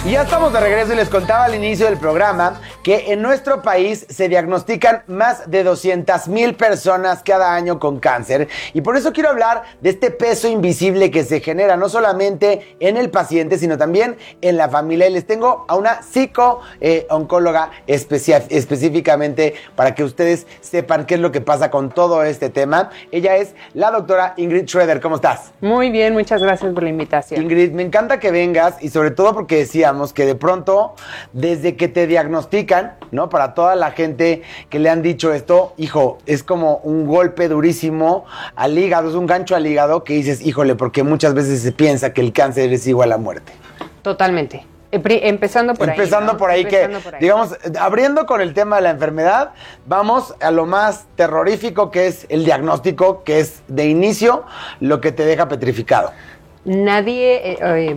Y ya estamos de regreso y les contaba al inicio del programa que en nuestro país se diagnostican más de 200,000 personas cada año con cáncer. Y por eso quiero hablar de este peso invisible que se genera no solamente en el paciente, sino también en la familia. Y les tengo a una psico-oncóloga específicamente para que ustedes sepan qué es lo que pasa con todo este tema. Ella es la doctora Ingrid Schroeder. ¿Cómo estás? Muy bien, muchas gracias por la invitación. Ingrid, me encanta que vengas y sobre todo porque decíamos que de pronto, desde que te diagnostican, ¿no? Para toda la gente que le han dicho esto, hijo, es como un golpe durísimo al hígado, es un gancho al hígado que dices, híjole, porque muchas veces se piensa que el cáncer es igual a muerte. Totalmente. Empezando por ahí, digamos, abriendo con el tema de la enfermedad, vamos a lo más terrorífico que es el diagnóstico, que es de inicio lo que te deja petrificado. Nadie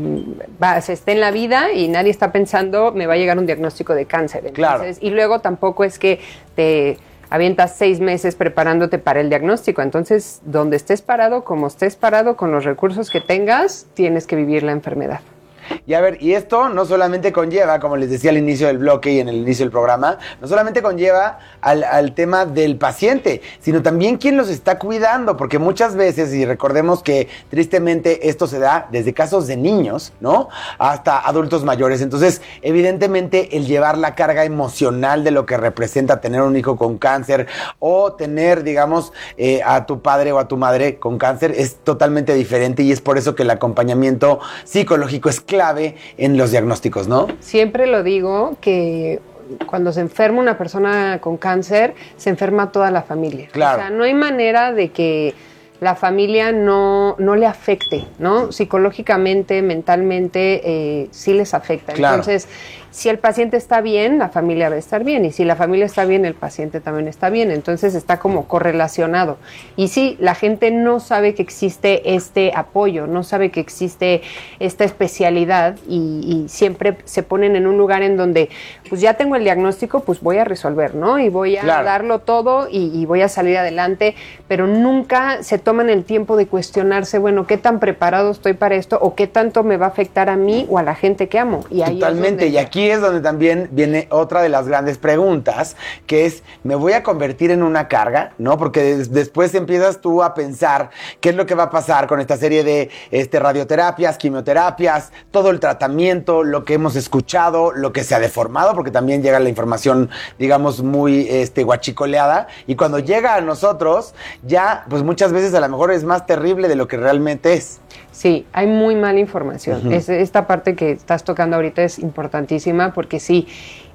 se está en la vida y nadie está pensando me va a llegar un diagnóstico de cáncer. Entonces, claro. Y luego tampoco es que te avientas 6 meses preparándote para el diagnóstico. Entonces, donde estés parado, como estés parado, con los recursos que tengas, tienes que vivir la enfermedad. Y a ver, y esto no solamente conlleva, como les decía al inicio del bloque y en el inicio del programa, no solamente conlleva al tema del paciente, sino también quién los está cuidando, porque muchas veces, y recordemos que tristemente esto se da desde casos de niños, ¿no? Hasta adultos mayores. Entonces, evidentemente, el llevar la carga emocional de lo que representa tener un hijo con cáncer o tener, digamos, a tu padre o a tu madre con cáncer es totalmente diferente y es por eso que el acompañamiento psicológico es clave en los diagnósticos, ¿no? Siempre lo digo que cuando se enferma una persona con cáncer, se enferma toda la familia. Claro. O sea, no hay manera de que la familia no le afecte, ¿no? Psicológicamente, mentalmente, sí les afecta. Claro. Entonces, si el paciente está bien, la familia va a estar bien. Y si la familia está bien, el paciente también está bien. Entonces, está como correlacionado. Y sí, la gente no sabe que existe este apoyo, no sabe que existe esta especialidad y siempre se ponen en un lugar en donde, pues ya tengo el diagnóstico, pues voy a resolver, ¿no? Y voy a darlo todo y voy a salir adelante, pero nunca se toman el tiempo de cuestionarse, bueno, ¿qué tan preparado estoy para esto? ¿O qué tanto me va a afectar a mí o a la gente que amo? Y ahí totalmente, y aquí es donde también viene otra de las grandes preguntas, que es, ¿me voy a convertir en una carga? ¿No? Porque después empiezas tú a pensar qué es lo que va a pasar con esta serie de radioterapias, quimioterapias, todo el tratamiento, lo que hemos escuchado, lo que se ha deformado, porque también llega la información, digamos, muy guachicoleada, y cuando llega a nosotros, ya, pues muchas veces a lo mejor es más terrible de lo que realmente es. Sí, hay muy mala información. Uh-huh. Esta parte que estás tocando ahorita es importantísima porque sí,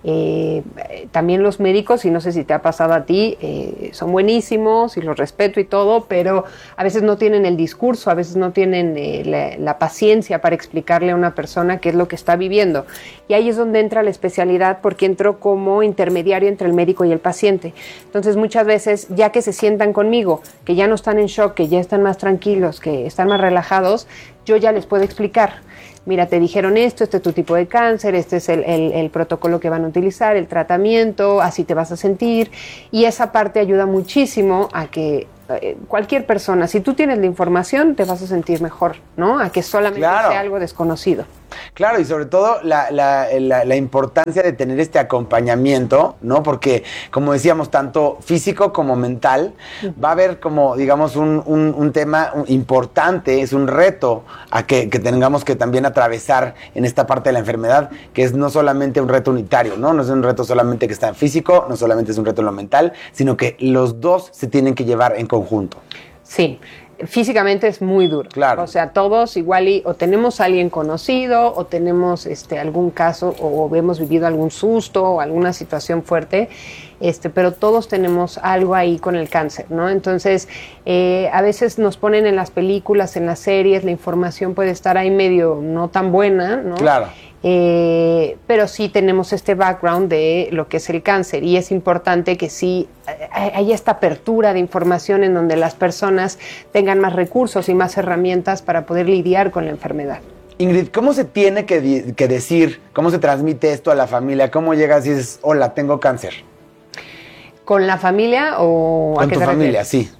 también los médicos, y no sé si te ha pasado a ti, son buenísimos y los respeto y todo, pero a veces no tienen el discurso, a veces no tienen la paciencia para explicarle a una persona qué es lo que está viviendo. Y ahí es donde entra la especialidad, porque entro como intermediario entre el médico y el paciente. Entonces muchas veces, ya que se sientan conmigo, que ya no están en shock, que ya están más tranquilos, que están más relajados, yo ya les puedo explicar. Mira, te dijeron esto, este es tu tipo de cáncer, este es el protocolo que van a utilizar, el tratamiento, así te vas a sentir. Y esa parte ayuda muchísimo a que cualquier persona, si tú tienes la información, te vas a sentir mejor, ¿no? A que solamente sea algo desconocido. Claro, y sobre todo la importancia de tener este acompañamiento, ¿no? Porque, como decíamos, tanto físico como mental, va a haber como, digamos, un tema importante, es un reto a que tengamos que también atravesar en esta parte de la enfermedad, que es no solamente un reto unitario, ¿no? No es un reto solamente que está en físico, no solamente es un reto en lo mental, sino que los dos se tienen que llevar en conjunto. Sí. Físicamente es muy duro. Claro. O sea, todos igual o tenemos a alguien conocido o tenemos algún caso o hemos vivido algún susto o alguna situación fuerte, pero todos tenemos algo ahí con el cáncer, ¿no? Entonces, a veces nos ponen en las películas, en las series, la información puede estar ahí medio no tan buena, ¿no? Claro. Pero sí tenemos este background de lo que es el cáncer y es importante que sí haya esta apertura de información en donde las personas tengan más recursos y más herramientas para poder lidiar con la enfermedad. Ingrid, ¿cómo se tiene que decir, cómo se transmite esto a la familia? ¿Cómo llegas y dices, hola, tengo cáncer? ¿Con la familia o a qué te refieres? Con tu familia, sí.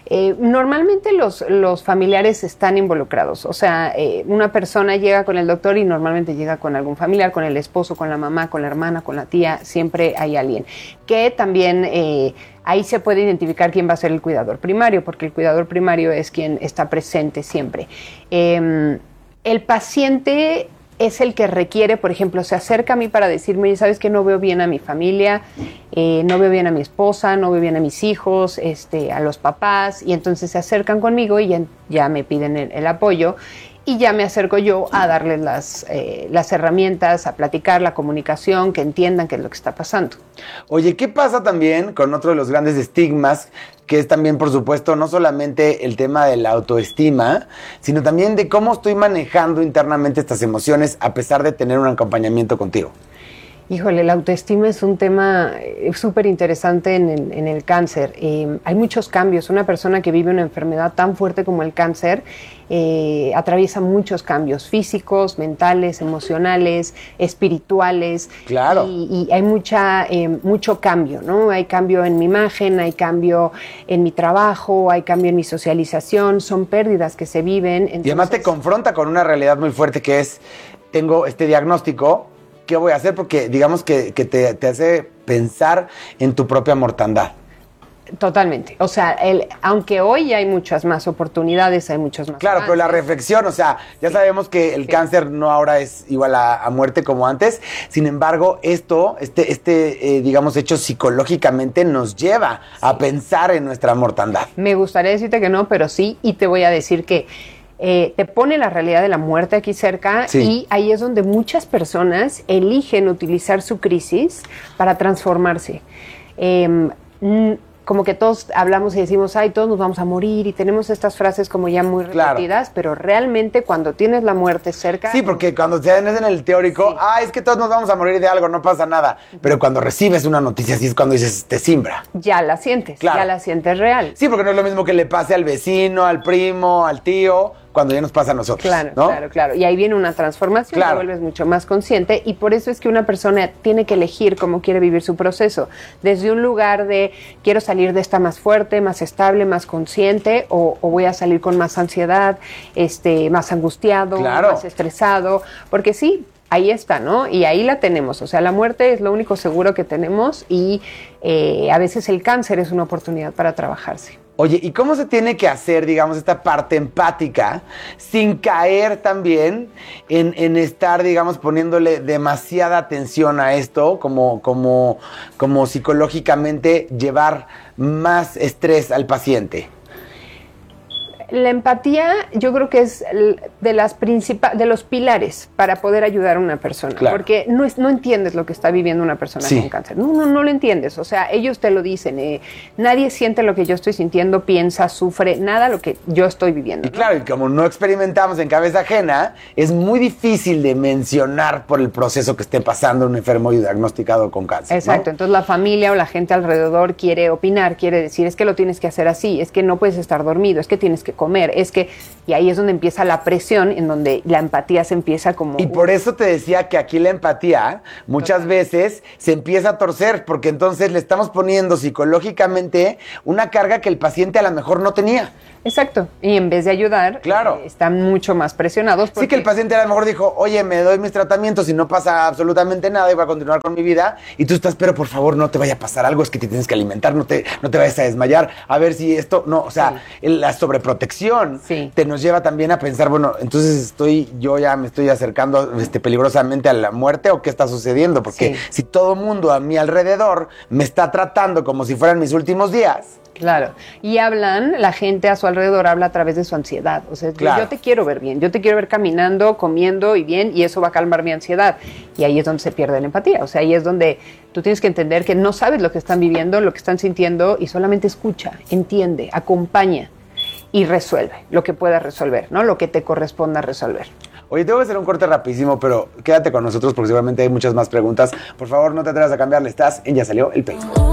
Normalmente los familiares están involucrados. O sea, una persona llega con el doctor y normalmente llega con algún familiar, con el esposo, con la mamá, con la hermana, con la tía. Siempre hay alguien. Que también ahí se puede identificar quién va a ser el cuidador primario, porque el cuidador primario es quien está presente siempre. El paciente es el que requiere, por ejemplo, se acerca a mí para decirme, ¿sabes qué? No veo bien a mi familia, no veo bien a mi esposa, no veo bien a mis hijos, a los papás, y entonces se acercan conmigo y ya me piden el apoyo, y ya me acerco yo a darles las herramientas, a platicar la comunicación, que entiendan qué es lo que está pasando. Oye, ¿qué pasa también con otro de los grandes estigmas, que es también, por supuesto, no solamente el tema de la autoestima, sino también de cómo estoy manejando internamente estas emociones a pesar de tener un acompañamiento contigo? Híjole, la autoestima es un tema súper interesante en el cáncer. Hay muchos cambios. Una persona que vive una enfermedad tan fuerte como el cáncer atraviesa muchos cambios físicos, mentales, emocionales, espirituales. Claro. Y hay mucho cambio, ¿no? Hay cambio en mi imagen, hay cambio en mi trabajo, hay cambio en mi socialización. Son pérdidas que se viven. Entonces, y además te confronta con una realidad muy fuerte que es, tengo este diagnóstico, ¿qué voy a hacer? Porque digamos que te hace pensar en tu propia mortandad. Totalmente. O sea, aunque hoy hay muchas más oportunidades, hay muchos más Claro, avances. pero la reflexión, o sea, ya sabemos que el cáncer no ahora es igual a muerte como antes. Sin embargo, digamos, hecho psicológicamente nos lleva a pensar en nuestra mortandad. Me gustaría decirte que no, pero sí, y te voy a decir que te pone la realidad de la muerte aquí cerca, sí. Y ahí es donde muchas personas eligen utilizar su crisis para transformarse. Como que todos hablamos y decimos, ay, todos nos vamos a morir, y tenemos estas frases como ya muy repetidas, pero realmente cuando tienes la muerte cerca... Sí, porque cuando te en el teórico, sí, es que todos nos vamos a morir de algo, no pasa nada. Pero cuando recibes una noticia así es cuando dices, te simbra. Ya la sientes, claro. Ya la sientes real. Sí, porque no es lo mismo que le pase al vecino, al primo, al tío, cuando ya nos pasa a nosotros. Claro, ¿no? claro. Y ahí viene una transformación, claro. Te vuelves mucho más consciente, y por eso es que una persona tiene que elegir cómo quiere vivir su proceso. Desde un lugar de, quiero salir de esta más fuerte, más estable, más consciente, o voy a salir con más ansiedad, más angustiado, claro. Más estresado, porque sí, ahí está, ¿no? Y ahí la tenemos. O sea, la muerte es lo único seguro que tenemos, y a veces el cáncer es una oportunidad para trabajarse. Oye, ¿y cómo se tiene que hacer, digamos, esta parte empática sin caer también en estar, digamos, poniéndole demasiada atención a esto, como psicológicamente llevar más estrés al paciente? La empatía, yo creo que es de los pilares para poder ayudar a una persona, claro. Porque no entiendes lo que está viviendo una persona sí. con cáncer. No lo entiendes. O sea, ellos te lo dicen. Nadie siente lo que yo estoy sintiendo, piensa, sufre, nada lo que yo estoy viviendo. Y claro, y como no experimentamos en cabeza ajena, es muy difícil de mencionar por el proceso que esté pasando un enfermo y diagnosticado con cáncer. Exacto. ¿no? Entonces la familia o la gente alrededor quiere opinar, quiere decir, es que lo tienes que hacer así, es que no puedes estar dormido, es que tienes que comer, y ahí es donde empieza la presión, en donde la empatía se empieza como... Y por eso te decía que aquí la empatía muchas veces se empieza a torcer, porque entonces le estamos poniendo psicológicamente una carga que el paciente a lo mejor no tenía. Exacto, y en vez de ayudar, claro. Están mucho más presionados. Sí, que el paciente a lo mejor dijo, oye, me doy mis tratamientos y no pasa absolutamente nada y voy a continuar con mi vida, y tú estás, pero por favor no te vaya a pasar algo, es que te tienes que alimentar, no te vayas a desmayar, a ver si esto, no, o sea, sí. La sobreprotección sí. te nos lleva también a pensar, bueno, entonces yo ya me estoy acercando peligrosamente a la muerte, o qué está sucediendo, porque sí. Si todo el mundo a mi alrededor me está tratando como si fueran mis últimos días. Claro, y la gente a su alrededor habla a través de su ansiedad, o sea, claro. Yo te quiero ver bien, yo te quiero ver caminando, comiendo y bien, y eso va a calmar mi ansiedad, y ahí es donde se pierde la empatía, o sea, ahí es donde tú tienes que entender que no sabes lo que están viviendo, lo que están sintiendo, y solamente escucha, entiende, acompaña y resuelve lo que puedas resolver, ¿no? Lo que te corresponda resolver. Oye, tengo que hacer un corte rapidísimo, pero quédate con nosotros porque seguramente hay muchas más preguntas. Por favor, no te atrevas a cambiarle, estás en Ya Salió el Peine.